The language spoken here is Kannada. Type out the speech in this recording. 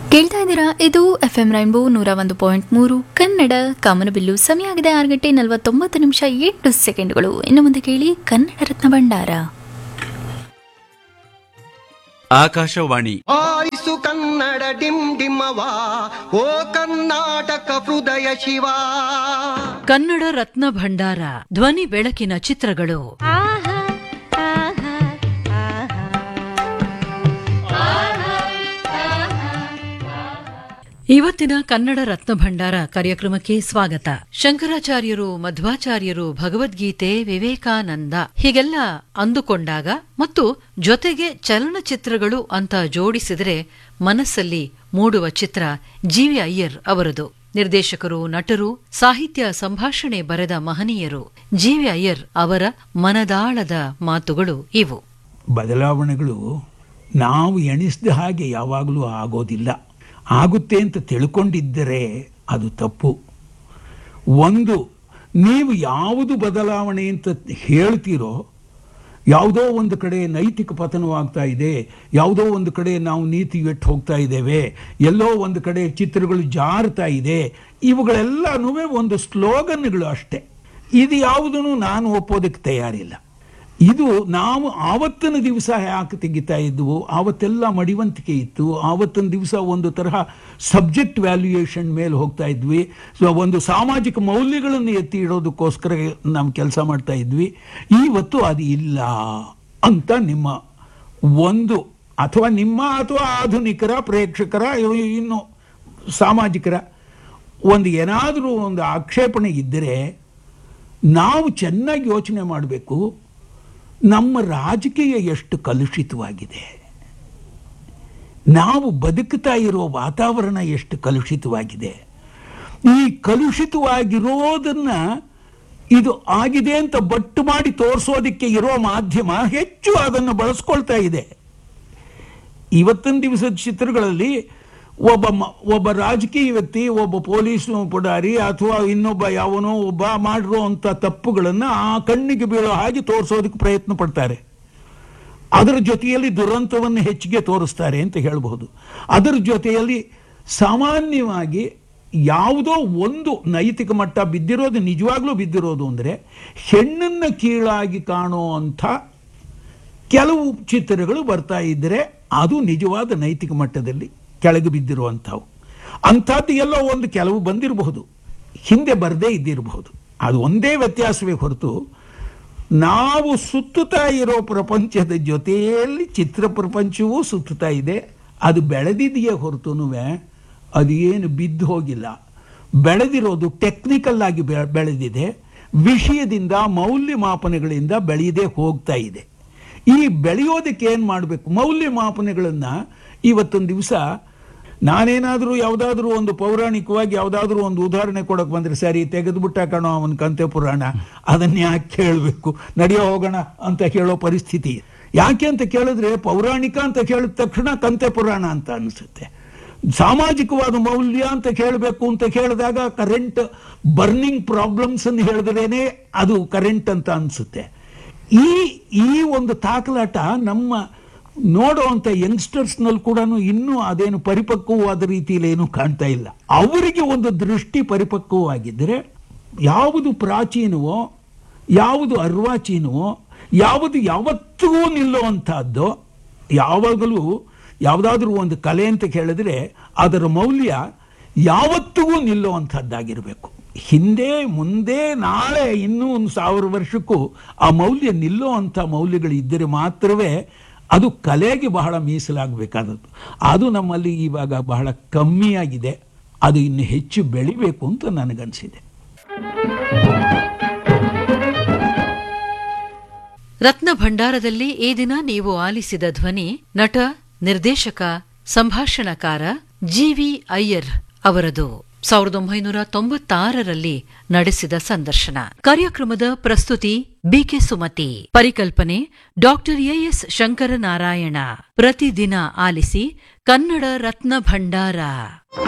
ಕೇಳ್ತಾ ಇದ್ದೀರಾ, ಇದು FM ರೈನ್ಬೋ 101.3 ಕನ್ನಡ ಕಾಮನಬಿಲ್ಲು. ಸಮಯ ಆಗಿದೆ 6:49 ಇನ್ನು ಮುಂದೆ ಕೇಳಿ ಕನ್ನಡ ರತ್ನ ಭಂಡಾರ. ಆಕಾಶವಾಣಿ ಆರಿಸು ಕನ್ನಡ ಡಿಮ್ ಡಿಮ್ಮವಾ, ಓ ಕರ್ನಾಟಕ ಹೃದಯ ಶಿವ. ಕನ್ನಡ ರತ್ನ ಭಂಡಾರ, ಧ್ವನಿ ಬೆಳಕಿನ ಚಿತ್ರಗಳು. ಇವತ್ತಿನ ಕನ್ನಡ ರತ್ನ ಭಂಡಾರ ಕಾರ್ಯಕ್ರಮಕ್ಕೆ ಸ್ವಾಗತ. ಶಂಕರಾಚಾರ್ಯರು, ಮಧ್ವಾಚಾರ್ಯರು, ಭಗವದ್ಗೀತೆ, ವಿವೇಕಾನಂದ ಹೀಗೆಲ್ಲ ಅಂದುಕೊಂಡಾಗ ಮತ್ತು ಜೊತೆಗೆ ಚಲನಚಿತ್ರಗಳು ಅಂತ ಜೋಡಿಸಿದರೆ ಮನಸ್ಸಲ್ಲಿ ಮೂಡುವ ಚಿತ್ರ ಜಿ.ವಿ. ಅಯ್ಯರ್ ಅವರದು. ನಿರ್ದೇಶಕರು, ನಟರು, ಸಾಹಿತ್ಯ ಸಂಭಾಷಣೆ ಬರೆದ ಮಹನೀಯರು ಜಿ.ವಿ. ಅಯ್ಯರ್ ಅವರ ಮನದಾಳದ ಮಾತುಗಳು ಇವು. ಬದಲಾವಣೆಗಳು ನಾವು ಎಣಿಸಿದ ಹಾಗೆ ಯಾವಾಗಲೂ ಆಗೋದಿಲ್ಲ. ಆಗುತ್ತೆ ಅಂತ ತಿಳ್ಕೊಂಡಿದ್ದರೆ ಅದು ತಪ್ಪು. ಒಂದು, ನೀವು ಯಾವುದು ಬದಲಾವಣೆ ಅಂತ ಹೇಳ್ತೀರೋ, ಯಾವುದೋ ಒಂದು ಕಡೆ ನೈತಿಕ ಪತನವಾಗ್ತಾ ಇದೆ, ಯಾವುದೋ ಒಂದು ಕಡೆ ನಾವು ನೀತಿ ಎಟ್ಟು ಹೋಗ್ತಾ ಇದ್ದೇವೆ, ಎಲ್ಲೋ ಒಂದು ಕಡೆ ಚಿತ್ರಗಳು ಜಾರ್ತಾ ಇದೆ, ಇವುಗಳೆಲ್ಲನೂ ಒಂದು ಸ್ಲೋಗನ್ಗಳು ಅಷ್ಟೇ. ಇದು ಯಾವುದನ್ನು ನಾನು ಒಪ್ಪೋದಕ್ಕೆ ತಯಾರಿಲ್ಲ. ಇದು ನಾವು ಆವತ್ತಿನ ದಿವಸ ಯಾಕೆ ತೆಗಿತಾ ಇದ್ವು, ಆವತ್ತೆಲ್ಲ ಮಡಿವಂತಿಕೆ ಇತ್ತು, ಆವತ್ತಿನ ದಿವಸ ಒಂದು ತರಹ ಸಬ್ಜೆಕ್ಟ್ ವ್ಯಾಲ್ಯೂಯೇಷನ್ ಮೇಲೆ ಹೋಗ್ತಾ ಇದ್ವಿ, ಒಂದು ಸಾಮಾಜಿಕ ಮೌಲ್ಯಗಳನ್ನು ಎತ್ತಿ ಇಡೋದಕ್ಕೋಸ್ಕರ ನಾವು ಕೆಲಸ ಮಾಡ್ತಾ ಇದ್ವಿ. ಇವತ್ತು ಅದು ಇಲ್ಲ ಅಂತ ನಿಮ್ಮ ಒಂದು ಅಥವಾ ಆಧುನಿಕರ, ಪ್ರೇಕ್ಷಕರ, ಇನ್ನು ಸಾಮಾಜಿಕರ ಒಂದು ಏನಾದರೂ ಒಂದು ಆಕ್ಷೇಪಣೆ ಇದ್ದರೆ ನಾವು ಚೆನ್ನಾಗಿ ಯೋಚನೆ ಮಾಡಬೇಕು. ನಮ್ಮ ರಾಜಕೀಯ ಎಷ್ಟು ಕಲುಷಿತವಾಗಿದೆ, ನಾವು ಬದುಕ್ತಾ ಇರೋ ವಾತಾವರಣ ಎಷ್ಟು ಕಲುಷಿತವಾಗಿದೆ. ಈ ಕಲುಷಿತವಾಗಿರೋದನ್ನ ಇದು ಆಗಿದೆ ಅಂತ ಬಟ್ಟು ಮಾಡಿ ತೋರಿಸೋದಕ್ಕೆ ಇರೋ ಮಾಧ್ಯಮ ಹೆಚ್ಚು ಅದನ್ನು ಬಳಸ್ಕೊಳ್ತಾ ಇದೆ. ಇವತ್ತಿನ ದಿವಸದ ಚಿತ್ರಗಳಲ್ಲಿ ಒಬ್ಬ ರಾಜಕೀಯ ವ್ಯಕ್ತಿ, ಒಬ್ಬ ಪೊಲೀಸ್ ಪುಡಾರಿ ಅಥವಾ ಇನ್ನೊಬ್ಬ ಯಾವನೋ ಒಬ್ಬ ಮಾಡಿರುವಂಥ ತಪ್ಪುಗಳನ್ನು ಆ ಕಣ್ಣಿಗೆ ಬೀಳೋ ಹಾಗೆ ತೋರಿಸೋದಕ್ಕೆ ಪ್ರಯತ್ನ ಪಡ್ತಾರೆ. ಅದರ ಜೊತೆಯಲ್ಲಿ ದುರಂತವನ್ನು ಹೆಚ್ಚಿಗೆ ತೋರಿಸ್ತಾರೆ ಅಂತ ಹೇಳಬಹುದು. ಅದರ ಜೊತೆಯಲ್ಲಿ ಸಾಮಾನ್ಯವಾಗಿ ಯಾವುದೋ ಒಂದು ನೈತಿಕ ಮಟ್ಟ ಬಿದ್ದಿರೋದು, ನಿಜವಾಗ್ಲೂ ಬಿದ್ದಿರೋದು ಅಂದರೆ ಹೆಣ್ಣನ್ನು ಕೀಳಾಗಿ ಕಾಣೋ ಅಂಥ ಕೆಲವು ಚಿತ್ರಗಳು ಬರ್ತಾ ಇದ್ದರೆ ಅದು ನಿಜವಾದ ನೈತಿಕ ಮಟ್ಟದಲ್ಲಿ ಕೆಳಗೆ ಬಿದ್ದಿರುವಂಥವು. ಅಂಥದ್ದು ಎಲ್ಲೋ ಒಂದು ಕೆಲವು ಬಂದಿರಬಹುದು, ಹಿಂದೆ ಬರದೇ ಇದ್ದಿರಬಹುದು. ಅದು ಒಂದೇ ವ್ಯತ್ಯಾಸವೇ ಹೊರತು ನಾವು ಸುತ್ತುತ್ತಾ ಇರೋ ಪ್ರಪಂಚದ ಜೊತೆಯಲ್ಲಿ ಚಿತ್ರ ಪ್ರಪಂಚವೂ ಸುತ್ತುತ್ತಾ ಇದೆ. ಅದು ಬೆಳೆದಿದೆಯೇ ಹೊರತುನು ಅದು ಏನು ಬಿದ್ದು ಹೋಗಿಲ್ಲ. ಬೆಳೆದಿರೋದು ಟೆಕ್ನಿಕಲ್ ಆಗಿ ಬೆಳೆದಿದೆ, ವಿಷಯದಿಂದ, ಮೌಲ್ಯಮಾಪನಗಳಿಂದ ಬೆಳೆಯದೇ ಹೋಗ್ತಾ ಇದೆ. ಈ ಬೆಳೆಯೋದಕ್ಕೆ ಏನು ಮಾಡಬೇಕು? ಮೌಲ್ಯಮಾಪನಗಳನ್ನು ಇವತ್ತೊಂದು ದಿವಸ ನಾನೇನಾದರೂ ಯಾವುದಾದ್ರೂ ಒಂದು ಪೌರಾಣಿಕವಾಗಿ ಯಾವುದಾದ್ರೂ ಒಂದು ಉದಾಹರಣೆ ಕೊಡೋಕೆ ಬಂದರೆ, ಸರಿ ತೆಗೆದುಬಿಟ್ಟ ಕಣೋ ಅವನ ಕಂತೆ ಪುರಾಣ, ಅದನ್ನು ಯಾಕೆ ಕೇಳಬೇಕು, ನಡೆಯೋ ಹೋಗೋಣ ಅಂತ ಹೇಳೋ ಪರಿಸ್ಥಿತಿ. ಯಾಕೆ ಅಂತ ಕೇಳಿದ್ರೆ ಪೌರಾಣಿಕ ಅಂತ ಕೇಳಿದ ತಕ್ಷಣ ಕಂತೆ ಪುರಾಣ ಅಂತ ಅನಿಸುತ್ತೆ. ಸಾಮಾಜಿಕವಾದ ಮೌಲ್ಯ ಅಂತ ಕೇಳಬೇಕು ಅಂತ ಕೇಳಿದಾಗ ಕರೆಂಟ್ ಬರ್ನಿಂಗ್ ಪ್ರಾಬ್ಲಮ್ಸ್ ಅನ್ನು ಹೇಳಿದ್ರೇನೆ ಅದು ಕರೆಂಟ್ ಅಂತ ಅನಿಸುತ್ತೆ. ಈ ಒಂದು ತಾಕಲಾಟ ನಮ್ಮ ನೋಡುವಂಥ ಯಂಗ್ಸ್ಟರ್ಸ್ನಲ್ಲಿ ಕೂಡ ಇನ್ನೂ ಅದೇನು ಪರಿಪಕ್ವವಾದ ರೀತಿಯಲ್ಲಿ ಏನೂ ಕಾಣ್ತಾ ಇಲ್ಲ. ಅವರಿಗೆ ಒಂದು ದೃಷ್ಟಿ ಪರಿಪಕ್ವವಾಗಿದ್ದರೆ ಯಾವುದು ಪ್ರಾಚೀನವೋ, ಯಾವುದು ಅರ್ವಾಚೀನವೋ, ಯಾವುದು ಯಾವತ್ತಿಗೂ ನಿಲ್ಲುವಂಥದ್ದು, ಯಾವಾಗಲೂ ಯಾವುದಾದ್ರೂ ಒಂದು ಕಲೆ ಅಂತ ಕೇಳಿದ್ರೆ ಅದರ ಮೌಲ್ಯ ಯಾವತ್ತಿಗೂ ನಿಲ್ಲುವಂಥದ್ದಾಗಿರಬೇಕು. ಹಿಂದೆ, ಮುಂದೆ, ನಾಳೆ, ಇನ್ನೂ 1000 ವರ್ಷಕ್ಕೂ ಆ ಮೌಲ್ಯ ನಿಲ್ಲುವಂಥ ಮೌಲ್ಯಗಳು ಇದ್ದರೆ ಮಾತ್ರವೇ ಅದು ಕಲೆಗೆ ಬಹಳ ಮೀಸಲಾಗಬೇಕಾದದ್ದು. ಅದು ನಮ್ಮಲ್ಲಿ ಇವಾಗ ಬಹಳ ಕಮ್ಮಿಯಾಗಿದೆ. ಅದು ಇನ್ನು ಹೆಚ್ಚು ಬೆಳಿಬೇಕು ಅಂತ ನನಗನ್ಸಿದೆ. ರತ್ನ ಭಂಡಾರದಲ್ಲಿ ಈ ದಿನ ನೀವು ಆಲಿಸಿದ ಧ್ವನಿ ನಟ, ನಿರ್ದೇಶಕ, ಸಂಭಾಷಣಕಾರ ಜಿ.ವಿ. ಅಯ್ಯರ್ ಅವರದು. 1996ರಲ್ಲಿ ನಡೆಸಿದ ಸಂದರ್ಶನ. ಕಾರ್ಯಕ್ರಮದ ಪ್ರಸ್ತುತಿ ಬಿಕೆ ಸುಮತಿ. ಪರಿಕಲ್ಪನೆ ಡಾಕ್ಟರ್ ಎಎಸ್ ಶಂಕರನಾರಾಯಣ. ಪ್ರತಿದಿನ ಆಲಿಸಿ ಕನ್ನಡ ರತ್ನ ಭಂಡಾರ.